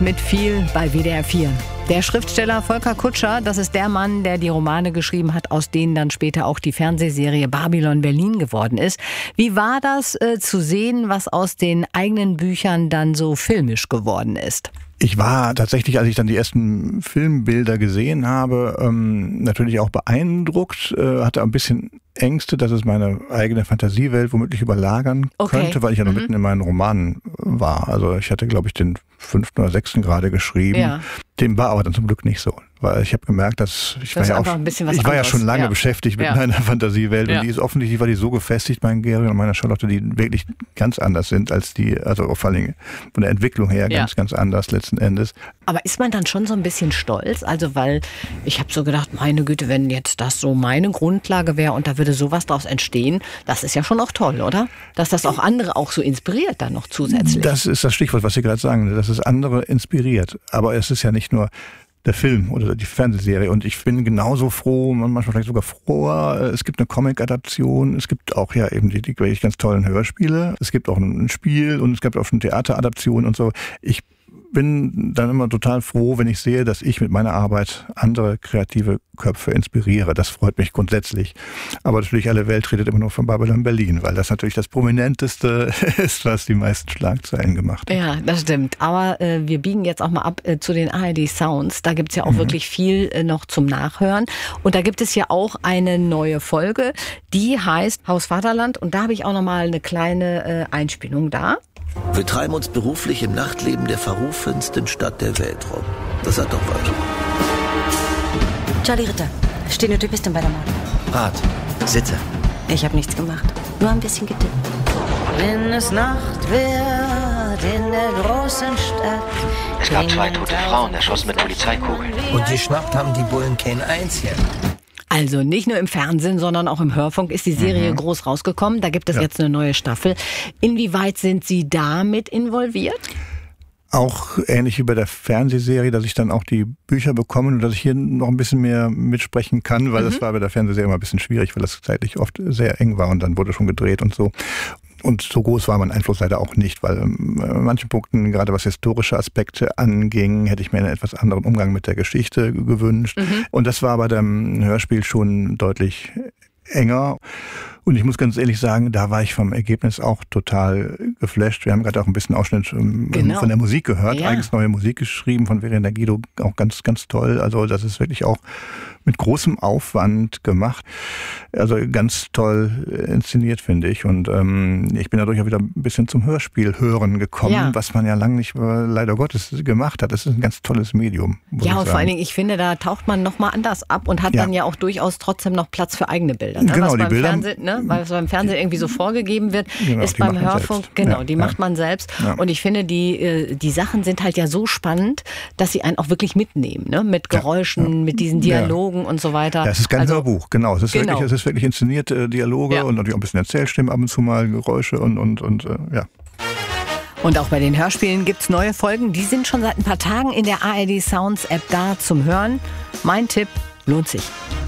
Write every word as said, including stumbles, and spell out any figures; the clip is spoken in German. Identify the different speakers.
Speaker 1: Mit viel bei W D R vier. Der Schriftsteller Volker Kutscher, das ist der Mann, der die Romane geschrieben hat, aus denen dann später auch die Fernsehserie Babylon Berlin geworden ist. Wie war das äh, zu sehen, was aus den eigenen Büchern dann so filmisch geworden ist?
Speaker 2: Ich war tatsächlich, als ich dann die ersten Filmbilder gesehen habe, ähm, natürlich auch beeindruckt, äh, hatte ein bisschen Ängste, dass es meine eigene Fantasiewelt womöglich überlagern
Speaker 1: Okay.
Speaker 2: könnte, weil ich ja noch
Speaker 1: Mhm.
Speaker 2: mitten in meinen Romanen war. Also ich hatte, glaube ich, den fünften oder sechsten gerade geschrieben.
Speaker 1: Ja.
Speaker 2: Dem war aber dann zum Glück nicht so, weil ich habe gemerkt, dass ich
Speaker 1: Das
Speaker 2: war
Speaker 1: ist
Speaker 2: ja auch,
Speaker 1: einfach ein bisschen was
Speaker 2: ich war ja
Speaker 1: anderes.
Speaker 2: schon lange
Speaker 1: Ja.
Speaker 2: beschäftigt mit
Speaker 1: Ja.
Speaker 2: meiner Fantasiewelt
Speaker 1: Ja.
Speaker 2: und die ist offensichtlich, war die so gefestigt, mein Gary und meine Charlotte, die wirklich ganz anders sind als die, also vor allen Dingen von der Entwicklung her
Speaker 1: Ja.
Speaker 2: ganz, ganz anders letzten Endes.
Speaker 1: Aber ist man dann schon so ein bisschen stolz? Also weil ich habe so gedacht, meine Güte, wenn jetzt das so meine Grundlage wäre und da würde sowas draus entstehen, das ist ja schon auch toll, oder? Dass das auch andere auch so inspiriert dann noch zusätzlich.
Speaker 2: Das ist das Stichwort, was Sie gerade sagen, dass es andere inspiriert. Aber es ist ja nicht nur der Film oder die Fernsehserie. Und ich bin genauso froh, manchmal vielleicht sogar froher. Es gibt eine Comic-Adaption, es gibt auch ja eben die, die wirklich ganz tollen Hörspiele. Es gibt auch ein Spiel und es gibt auch schon Theateradaptionen und so. Ich bin dann immer total froh, wenn ich sehe, dass ich mit meiner Arbeit andere kreative Köpfe inspiriere. Das freut mich grundsätzlich. Aber natürlich alle Welt redet immer noch von Babylon Berlin, weil das natürlich das Prominenteste ist, was die meisten Schlagzeilen gemacht hat.
Speaker 1: Ja, das stimmt. Aber äh, wir biegen jetzt auch mal ab äh, zu den A R D Sounds. Da gibt's ja auch mhm. wirklich viel äh, noch zum Nachhören. Und da gibt es ja auch eine neue Folge, die heißt Haus Vaterland. Und da habe ich auch noch mal eine kleine äh, Einspielung da.
Speaker 3: Wir treiben uns beruflich im Nachtleben der verrufensten Stadt der Welt rum. Das hat doch was.
Speaker 4: Charlie Ritter, stehende Typistin bei der Mord.
Speaker 5: Rat, Sitze.
Speaker 4: Ich habe nichts gemacht, nur ein bisschen getippt.
Speaker 6: Wenn es Nacht wird in der großen Stadt.
Speaker 5: Es gab zwei tote Frauen, erschossen mit Polizeikugeln.
Speaker 7: Und geschnappt haben die Bullen kein einzigen.
Speaker 1: Also nicht nur im Fernsehen, sondern auch im Hörfunk ist die Serie
Speaker 2: Mhm.
Speaker 1: groß rausgekommen. Da gibt es
Speaker 2: Ja.
Speaker 1: jetzt eine neue Staffel. Inwieweit sind Sie damit involviert?
Speaker 2: Auch ähnlich wie bei der Fernsehserie, dass ich dann auch die Bücher bekomme und dass ich hier noch ein bisschen mehr mitsprechen kann, weil
Speaker 1: Mhm.
Speaker 2: das war bei der Fernsehserie immer ein bisschen schwierig, weil das zeitlich oft sehr eng war und dann wurde schon gedreht und so. Und so groß war mein Einfluss leider auch nicht, weil ähm, an manchen Punkten, gerade was historische Aspekte anging, hätte ich mir einen etwas anderen Umgang mit der Geschichte gewünscht. Mhm. Und das war bei dem Hörspiel schon deutlich enger. Und ich muss ganz ehrlich sagen, da war ich vom Ergebnis auch total geflasht. Wir haben gerade auch ein bisschen Ausschnitt ähm,
Speaker 1: Genau.
Speaker 2: von der Musik gehört.
Speaker 1: Ja.
Speaker 2: Eigens neue Musik geschrieben von Verena Guido, auch ganz, ganz toll. Also das ist wirklich auch mit großem Aufwand gemacht. Also ganz toll inszeniert, finde ich. Und ähm, ich bin dadurch auch wieder ein bisschen zum Hörspiel hören gekommen,
Speaker 1: Ja.
Speaker 2: was man ja lange nicht, äh, leider Gottes, gemacht hat. Das ist ein ganz tolles Medium, muss
Speaker 1: Ja,
Speaker 2: ich
Speaker 1: und
Speaker 2: sagen.
Speaker 1: vor allen Dingen, ich finde, da taucht man noch mal anders ab und hat
Speaker 2: Ja.
Speaker 1: dann ja auch durchaus trotzdem noch Platz für eigene Bilder. Ne?
Speaker 2: Genau,
Speaker 1: was
Speaker 2: die
Speaker 1: beim
Speaker 2: Bilder-
Speaker 1: Fernsehen, ne? Weil es beim Fernsehen irgendwie so vorgegeben wird,
Speaker 2: Genau,
Speaker 1: ist
Speaker 2: die
Speaker 1: beim
Speaker 2: macht man
Speaker 1: Hörfunk,
Speaker 2: selbst.
Speaker 1: genau,
Speaker 2: Ja,
Speaker 1: die
Speaker 2: ja.
Speaker 1: macht man selbst.
Speaker 2: Ja.
Speaker 1: Und ich finde, die, äh, die Sachen sind halt ja so spannend, dass sie einen auch wirklich mitnehmen, ne? Mit Geräuschen,
Speaker 2: Ja, ja.
Speaker 1: mit diesen Dialogen und so weiter.
Speaker 2: Ja, es ist kein
Speaker 1: Also,
Speaker 2: Hörbuch, genau. Es ist,
Speaker 1: Genau.
Speaker 2: Wirklich, es ist wirklich inszenierte Dialoge
Speaker 1: Ja.
Speaker 2: und natürlich auch ein bisschen Erzählstimmen, ab und zu mal Geräusche und, und, und äh, ja.
Speaker 1: Und auch bei den Hörspielen gibt's neue Folgen. Die sind schon seit ein paar Tagen in der A R D Sounds App da zum Hören. Mein Tipp, lohnt sich.